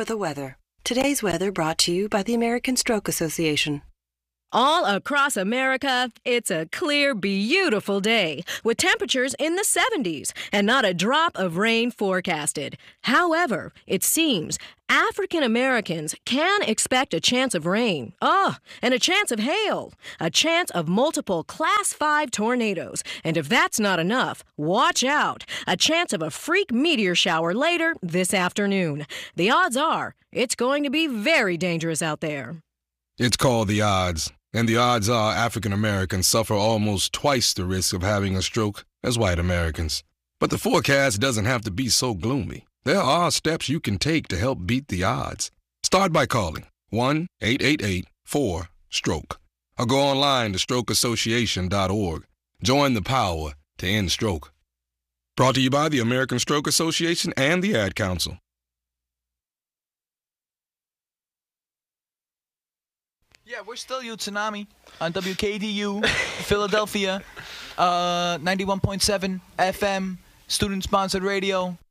for the weather. Today's weather brought to you by the American Stroke Association. All across America, it's a clear, beautiful day with temperatures in the 70s and not a drop of rain forecasted. However, it seems African Americans can expect a chance of rain. And a chance of hail. A chance of multiple Class 5 tornadoes. And if that's not enough, watch out. A chance of a freak meteor shower later this afternoon. The odds are it's going to be very dangerous out there. It's called the odds. And the odds are African Americans suffer almost twice the risk of having a stroke as white Americans. But the forecast doesn't have to be so gloomy. There are steps you can take to help beat the odds. Start by calling 1-888-4-STROKE or go online to strokeassociation.org. Join the power to end stroke. Brought to you by the American Stroke Association and the Ad Council. Yeah, we're still you, Tsunami, on WKDU, Philadelphia, 91.7 FM, student-sponsored radio.